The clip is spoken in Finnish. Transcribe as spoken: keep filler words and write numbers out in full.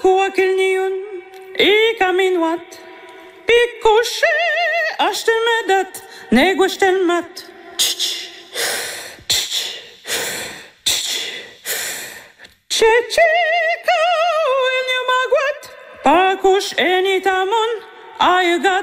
kuakilniun ikaminwat pikkushe ashtelmedat negwashtelmat Chechika el magwat pakush enitamon aygat